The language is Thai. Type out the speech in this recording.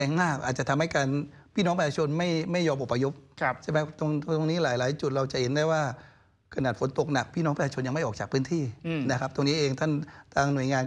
แรงมากอาจจะทำให้การพี่น้องประชาชนไม่ยอมอพยพใช่ไหมตรงนี้หลายจุดเราจะเห็นได้ว่าขนาดฝนตกหนักพี่น้องประชาชนยังไม่ออกจากพื้นที่นะครับตรงนี้เองท่านทางหน่วยงาน